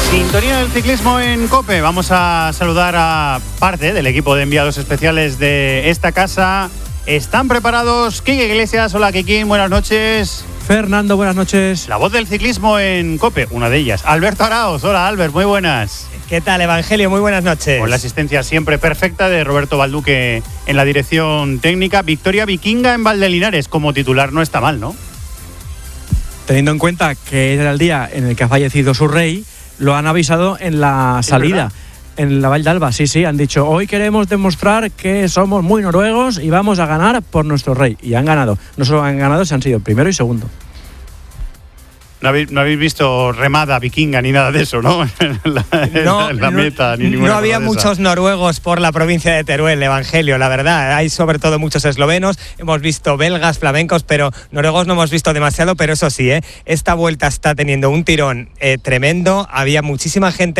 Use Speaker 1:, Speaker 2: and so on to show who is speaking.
Speaker 1: Sintonía del ciclismo en COPE. Vamos a saludar a parte del equipo de enviados especiales de esta casa. ¿Están preparados? Quique Iglesias, hola Kikín, buenas noches.
Speaker 2: Fernando, buenas noches.
Speaker 1: La voz del ciclismo en COPE, una de ellas. Alberto Araoz, hola Albert, muy buenas.
Speaker 3: ¿Qué tal, Evangelio? Muy buenas noches.
Speaker 1: Con la asistencia siempre perfecta de Roberto Balduque en la dirección técnica. Victoria vikinga en Valdelinares como titular no está mal, ¿no?
Speaker 2: Teniendo en cuenta que era el día en el que ha fallecido su rey, lo han avisado en la salida, en la Vall d'Alba. Sí, han dicho, hoy queremos demostrar que somos muy noruegos y vamos a ganar por nuestro rey. Y han ganado. No solo han ganado, se han sido primero y segundo.
Speaker 1: No habéis visto remada vikinga ni nada de eso, ¿no? la meta, ni ninguna.
Speaker 3: No había muchos noruegos por la provincia de Teruel, Evangelio, la verdad. Hay sobre todo muchos eslovenos, hemos visto belgas, flamencos, pero noruegos no hemos visto demasiado, pero eso sí, esta vuelta está teniendo un tirón tremendo. Había muchísima gente